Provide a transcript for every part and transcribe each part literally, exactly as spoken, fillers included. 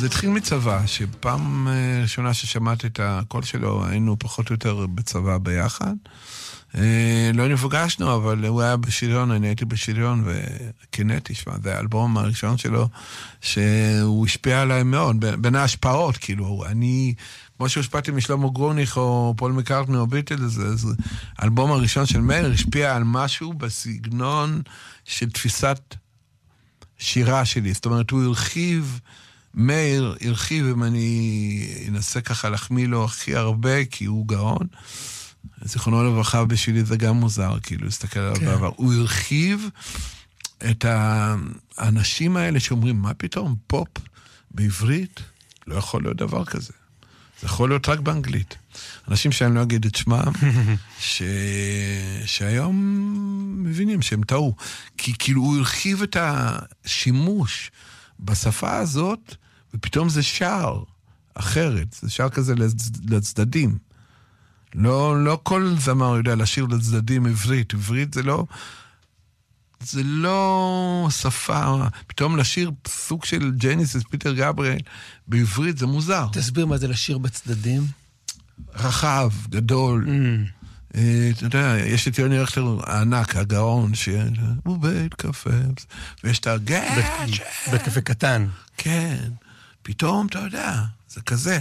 זה התחיל מצבא, שפעם ראשונה ששמעתי את הקול שלו, היינו פחות או יותר בצבא ביחד. לא נפגשנו, אבל הוא היה בשריון, אני הייתי בשריון, וקינאתי, שמה, זה האלבום הראשון שלו, שהוא השפיע עליי מאוד, בין ההשפעות, כאילו, אני, כמו שהושפעתי משלמה גרוניך, או פול מקארטני, או ביטל, זה, זה, האלבום הראשון של מאיר, השפיע על משהו בסגנון של תפיסת שירה שלי, זאת אומרת, הוא הרחיב, מאיר הרחיב, אם אני אנסה ככה להחמיא לו הכי הרבה, כי הוא גאון, זיכרונו לברכה בשבילי זה גם מוזר, כאילו, להסתכל עליו כן. בעבר. הוא הרחיב את האנשים האלה שאומרים, מה פתאום, פופ בעברית? לא יכול להיות דבר כזה. זה יכול להיות רק באנגלית. אנשים שאני לא אגיד את שמם, ש... שהיום מבינים שהם טעו. כי כאילו הוא הרחיב את השימוש בשפה הזאת, ופתאום זה שער אחרת. זה שער כזה לצדדים. לא, לא כל זמר יודע לשיר לצדדים עברית. עברית זה לא, זה לא שפה. פתאום לשיר סוג של ג'ניסיס, פיטר גבריאל, בעברית זה מוזר. תסביר מה זה לשיר בצדדים. רחב, גדול. Mm. אתה יודע, יש את יוני רכטר הענק, הגאון, שהוא בית קפה, ויש את הגאצ'ה. בית קפה קטן. כן. פתאום, אתה יודע, זה כזה.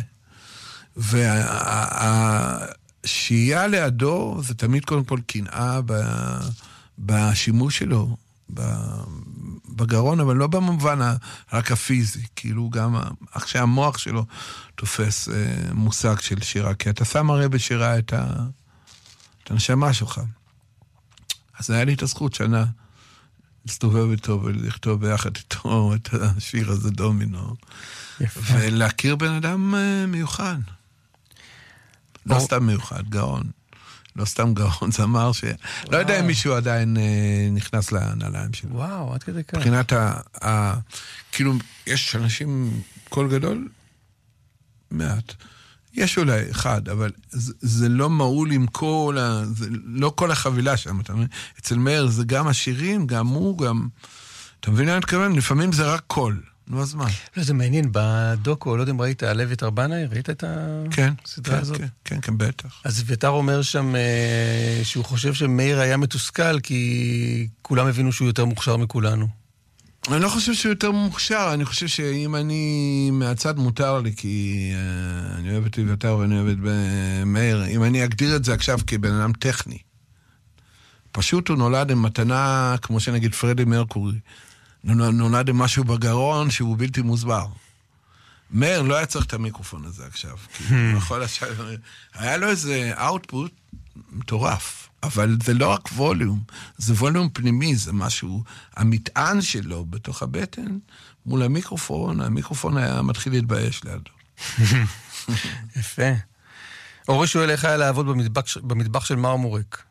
וה... שהייה לידו זה תמיד קודם כל קנאה בשימוש שלו, בגרון, אבל לא במובן רק הפיזי, כאילו גם כשהמוח שלו תופס מושג של שירה, כי אתה שם הרי בשירה את הנשמה שלך. אז היה לי את הזכות שנה להסתובב איתו ולכתוב ביחד איתו את השיר הזה דומינו, ולהכיר בן אדם מיוחד. לא סתם מיוחד, גאון. לא סתם גאון, זה אמר ש... לא יודע אם מישהו עדיין נכנס לנעליים שלו. וואו, עד כדי כך. מבחינת ה... כאילו, יש אנשים קול גדול, מעט. יש אולי אחד, אבל זה לא מעול עם כל ה... לא כל החבילה שם, אתה מבין? אצל מאיר זה גם השירים, גם הוא, גם... אתה מבין מה אני מתכוון? לפעמים זה רק קול. נו, אז מה? לא, זה מעניין, בדוקו, לא יודע אם ראית, הלוי תרבנאי, ראית את הסדרה הזאת? כן, כן, כן, בטח. אז ויתר אומר שם שהוא חושב שמאיר היה מתוסכל, כי כולם הבינו שהוא יותר מוכשר מכולנו. אני לא חושב שהוא יותר מוכשר, אני חושב שאם אני מהצד מותר לי, כי אני אוהב את ויתר ואני אוהב את מאיר, אם אני אגדיר את זה עכשיו כבן אדם טכני, פשוט הוא נולד עם מתנה, כמו שנגיד פרדי מרקורי, נולד עם משהו בגרון שהוא בלתי מוסבר. מאיר לא היה צריך את המיקרופון הזה עכשיו, כי הוא יכול לשאול, היה לו איזה אאוטפוט מטורף, אבל זה לא רק ווליום, זה ווליום פנימי, זה משהו, המטען שלו בתוך הבטן, מול המיקרופון, המיקרופון היה מתחיל להתבייש לידו. יפה. אורי שואל איך היה לעבוד במטבח, במטבח של מרמורק.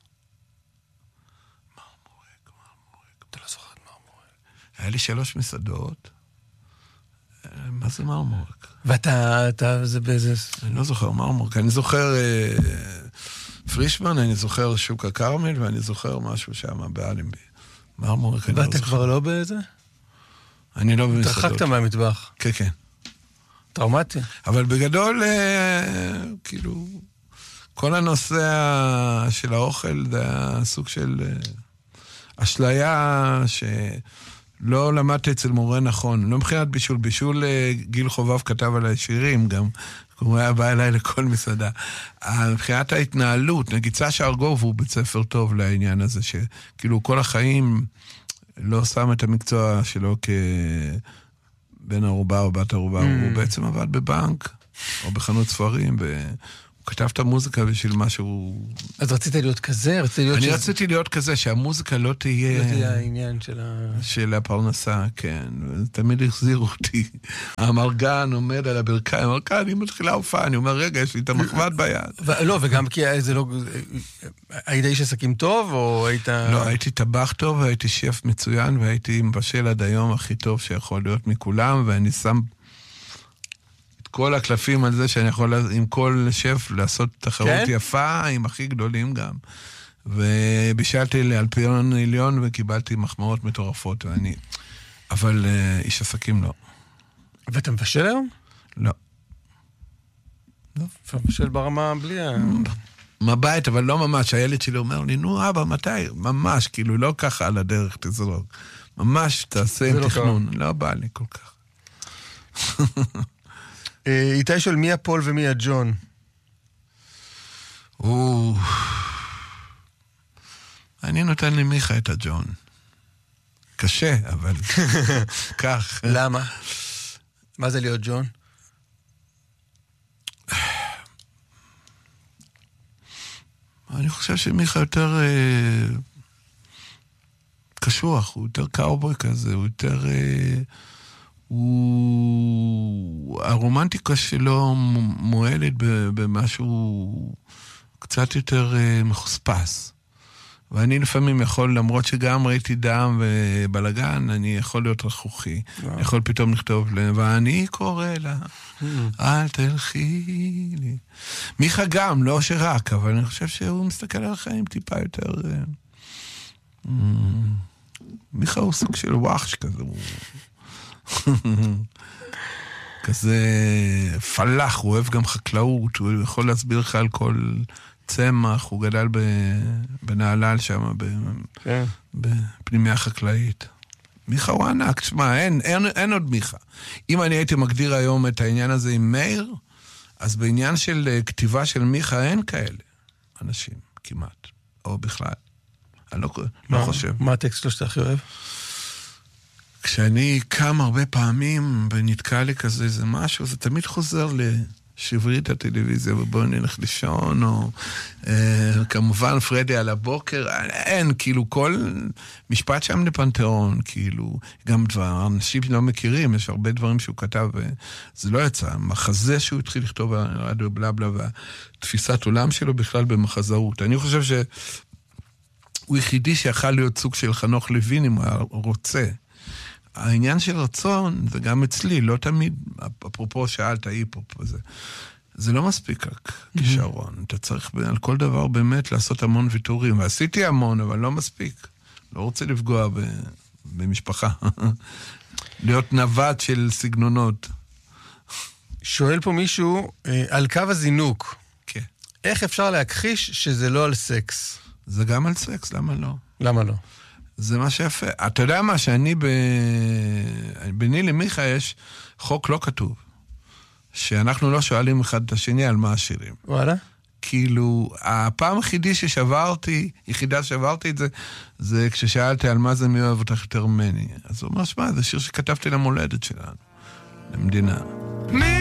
היה לי שלוש מסעדות. מה זה מרמורק? ואתה, אתה, זה באיזה... אני לא זוכר מרמורק. אני זוכר אה, פרישמן, אני זוכר שוק הקרמל, ואני זוכר משהו שם באלנבי. מרמורק, אני לא זוכר. ואתה כבר לא באיזה? אני לא במסעדות. התרחקת מהמטבח. כן, כן. טראומטי. אבל בגדול, אה, כאילו, כל הנושא של האוכל, זה הסוג של אה, אשליה ש... לא למדתי אצל מורה נכון, לא מבחינת בישול, בישול גיל חובב כתב עליי שירים גם, הוא היה בא אליי לכל מסעדה. מבחינת ההתנהלות, נגיד סשה ארגוב הוא בית ספר טוב לעניין הזה, שכאילו כל החיים לא שם את המקצוע שלו כבן ערובה או בת ערובה, הוא בעצם עבד בבנק או בחנות ספרים, הוא כתב את המוזיקה בשביל משהו... אז רצית להיות כזה? רצית להיות אני שזה... רציתי להיות כזה, שהמוזיקה לא תהיה... לא תהיה העניין של ה... של הפרנסה, כן. תמיד החזירו אותי. המרגן עומד על הברכיים, המרגן, אני מתחילה הופעה, אני אומר, רגע, יש לי את המחבת ביד. לא, וגם כי זה לא... היית איש עסקים טוב, או היית... לא, הייתי טבח טוב, והייתי שף מצוין, והייתי מבשל עד היום הכי טוב שיכול להיות מכולם, ואני שם... כל הקלפים על זה שאני יכול עם כל שף לעשות תחרות כן? יפה, עם הכי גדולים גם. ובישלתי לאלפיון עליון וקיבלתי מחמאות מטורפות, ואני... אבל uh, איש עסקים לא. ואתה מבשל היום? לא. לא. אתה מבשל ברמה בלי ה... מבית, אבל לא ממש. הילד שלי אומר לי, נו אבא, מתי? ממש, כאילו, לא ככה על הדרך תזרוק. ממש תעשה עם תכנון. לא בא לי כל כך. איתי שואל, מי הפול ומי הג'ון? או... אני נותן למיכה את הג'ון. קשה, אבל כך. למה? מה זה להיות ג'ון? אני חושב שמיכה יותר אה, קשוח, הוא יותר קאובוי כזה, הוא יותר... אה, הוא... הרומנטיקה שלו מועלת במשהו קצת יותר אה, מחוספס. ואני לפעמים יכול, למרות שגם ראיתי דם ובלגן, אני יכול להיות רכוכי. אני יכול פתאום לכתוב להם, ואני קורא לה, אל תלכי לי. מיכה גם, לא שרק, אבל אני חושב שהוא מסתכל על החיים טיפה יותר... מיכה הוא סוג של וואחש כזה. כזה פלח, הוא אוהב גם חקלאות, הוא יכול להסביר לך על כל... צמח, הוא גדל בנהלל שם, בפנימיה חקלאית. מיכה הוא ענק, תשמע, אין, אין, אין עוד מיכה. אם אני הייתי מגדיר היום את העניין הזה עם מאיר, אז בעניין של כתיבה של מיכה אין כאלה אנשים, כמעט, או בכלל. אני לא, לא חושב. מה הטקסט שלו שאתה הכי אוהב? כשאני קם הרבה פעמים ונתקע לי כזה, זה משהו, זה תמיד חוזר ל... שברית הטלוויזיה, ובואו נלך לישון, או אה, כמובן פרדי על הבוקר, אין, כאילו כל משפט שם לפנתיאון, כאילו, גם דבר, אנשים לא מכירים, יש הרבה דברים שהוא כתב, וזה לא יצא, מחזה שהוא התחיל לכתוב על רדיו בלה בלה, והתפיסת עולם שלו בכלל במחזאות. אני חושב שהוא יחידי שיכל להיות סוג של חנוך לוין, אם הוא רוצה. העניין של רצון, זה גם אצלי, לא תמיד, אפרופו שאלת היפופ וזה, זה לא מספיק רק כישרון. אתה צריך על כל דבר באמת לעשות המון ויתורים, ועשיתי המון, אבל לא מספיק. לא רוצה לפגוע במשפחה. להיות נווט של סגנונות. שואל פה מישהו, על קו הזינוק. כן. איך אפשר להכחיש שזה לא על סקס? זה גם על סקס, למה לא? למה לא? זה מה שיפה. אתה יודע מה, שאני ב... ביני למיכה יש חוק לא כתוב. שאנחנו לא שואלים אחד את השני על מה השירים. וואלה? כאילו, הפעם היחידי ששברתי, יחידה ששברתי את זה, זה כששאלתי על מה זה מי אוהב אותך יותר ממני. אז הוא אומר, שמה, זה שיר שכתבתי למולדת שלנו, למדינה. מי